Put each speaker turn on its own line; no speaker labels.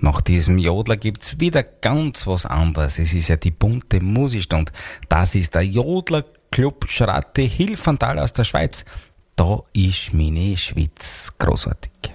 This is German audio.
Nach diesem Jodler gibt's wieder ganz was anderes. Es ist ja die bunte Musikstunde. Das ist der Jodler-Club Schratti Hilfantal aus der Schweiz. Da ist meine Schweiz großartig.